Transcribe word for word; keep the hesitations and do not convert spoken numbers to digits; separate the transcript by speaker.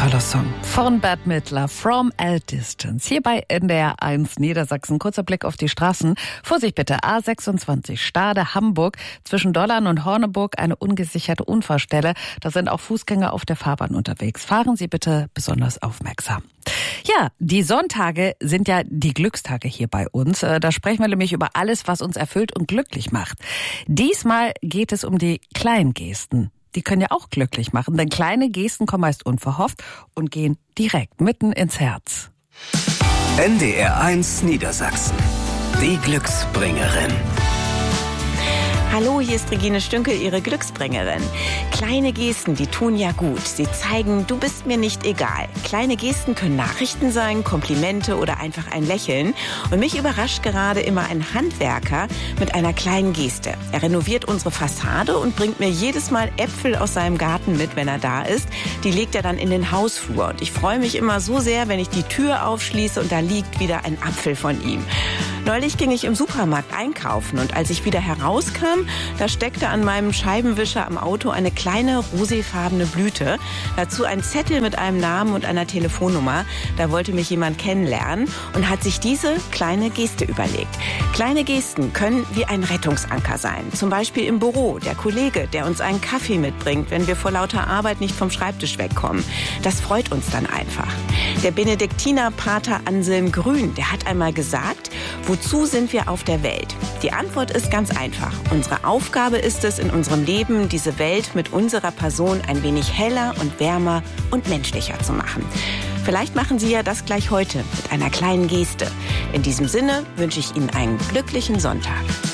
Speaker 1: Toller Song von Bette Midler, From a Distance. Hier bei N D R eins Niedersachsen. Kurzer Blick auf die Straßen. Vorsicht bitte, A sechsundzwanzig Stade, Hamburg. Zwischen Dollern und Horneburg eine ungesicherte Unfallstelle. Da sind auch Fußgänger auf der Fahrbahn unterwegs. Fahren Sie bitte besonders aufmerksam. Ja, die Sonntage sind ja die Glückstage hier bei uns. Da sprechen wir nämlich über alles, was uns erfüllt und glücklich macht. Diesmal geht es um die kleinen Gesten. Die können ja auch glücklich machen, denn kleine Gesten kommen meist unverhofft und gehen direkt mitten ins Herz.
Speaker 2: N D R eins Niedersachsen. Die Glücksbringerin.
Speaker 3: Hallo, hier ist Regine Stünkel, Ihre Glücksbringerin. Kleine Gesten, die tun ja gut. Sie zeigen, du bist mir nicht egal. Kleine Gesten können Nachrichten sein, Komplimente oder einfach ein Lächeln. Und mich überrascht gerade immer ein Handwerker mit einer kleinen Geste. Er renoviert unsere Fassade und bringt mir jedes Mal Äpfel aus seinem Garten mit, wenn er da ist. Die legt er dann in den Hausflur. Und ich freue mich immer so sehr, wenn ich die Tür aufschließe und da liegt wieder ein Apfel von ihm. Neulich ging ich im Supermarkt einkaufen und als ich wieder herauskam, da steckte an meinem Scheibenwischer am Auto eine kleine roséfarbene Blüte. Dazu ein Zettel mit einem Namen und einer Telefonnummer. Da wollte mich jemand kennenlernen und hat sich diese kleine Geste überlegt. Kleine Gesten können wie ein Rettungsanker sein. Zum Beispiel im Büro, der Kollege, der uns einen Kaffee mitbringt, wenn wir vor lauter Arbeit nicht vom Schreibtisch wegkommen. Das freut uns dann einfach. Der Benediktinerpater Anselm Grün, der hat einmal gesagt, wozu sind wir auf der Welt? Die Antwort ist ganz einfach. Unsere Aufgabe ist es, in unserem Leben diese Welt mit unserer Person ein wenig heller und wärmer und menschlicher zu machen. Vielleicht machen Sie ja das gleich heute mit einer kleinen Geste. In diesem Sinne wünsche ich Ihnen einen glücklichen Sonntag.